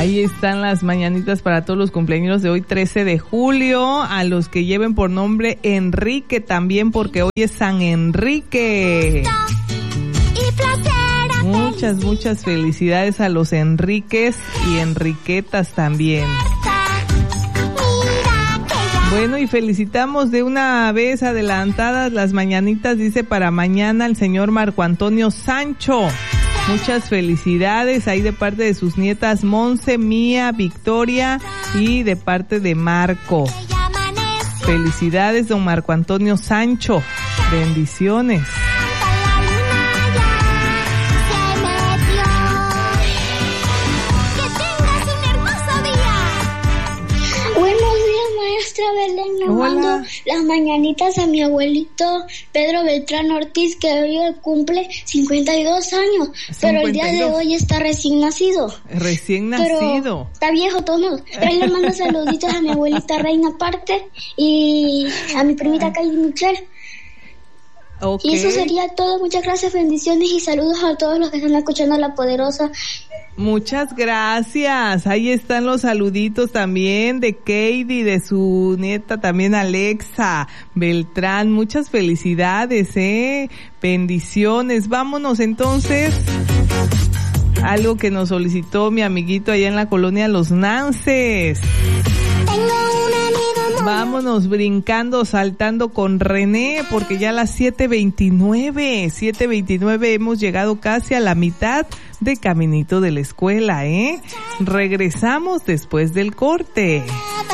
Ahí están las mañanitas para todos los cumpleaños de hoy, 13 de julio. A los que lleven por nombre Enrique también, porque hoy es San Enrique. Muchas felicidades a los Enriques y Enriquetas también. Bueno, y felicitamos de una vez adelantadas las mañanitas, dice para mañana el señor Marco Antonio Sancho. Muchas felicidades ahí de parte de sus nietas Monse, Mía, Victoria y de parte de Marco. Felicidades, don Marco Antonio Sancho. Bendiciones. Belén, le mando las mañanitas a mi abuelito Pedro Beltrán Ortiz, que hoy cumple 52 años, 52. Pero el día de hoy está recién nacido. Pero está viejo todo. Pero le mando saluditos a mi abuelita Reina Parte y a mi primita Kylie Michelle. Okay. Y eso sería todo. Muchas gracias, bendiciones y saludos a todos los que están escuchando La Poderosa. Muchas gracias. Ahí están los saluditos también de Katie, de su nieta también Alexa Beltrán. Muchas felicidades, bendiciones. Vámonos entonces. Algo que nos solicitó mi amiguito allá en la colonia Los Nances. Vámonos brincando, saltando con René, porque ya a las 7:29 hemos llegado casi a la mitad de caminito de la escuela, Regresamos después del corte.